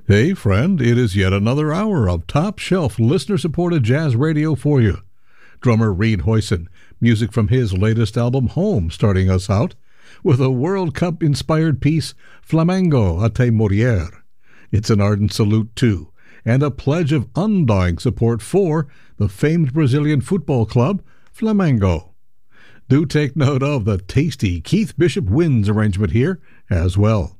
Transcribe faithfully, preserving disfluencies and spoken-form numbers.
Hey, friend, it is yet another hour of top-shelf, listener-supported jazz radio for you. Drummer Reed Hoyson, music from his latest album, Home, starting us out with a World Cup-inspired piece, Flamengo a te morir. It's an ardent salute to, and a pledge of undying support for, the famed Brazilian football club, Flamengo. Do take note of the tasty Keith Bishop Winds arrangement here as well.